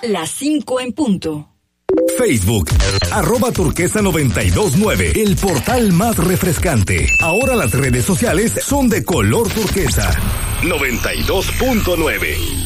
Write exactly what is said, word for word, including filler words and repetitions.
las cinco en punto. Facebook, arroba turquesa noventa y dos nueve, el portal más refrescante. Ahora las redes sociales son de color turquesa. noventa y dos punto nueve.